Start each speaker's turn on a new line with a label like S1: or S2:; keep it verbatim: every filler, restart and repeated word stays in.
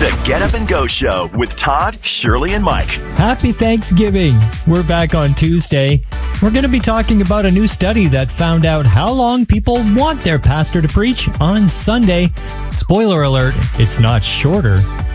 S1: The Get Up and Go Show with Todd, Shirley, and Mike.
S2: Happy Thanksgiving. We're back on Tuesday. We're going to be talking about a new study that found out how long people want their pastor to preach on Sunday. Spoiler alert, it's not shorter,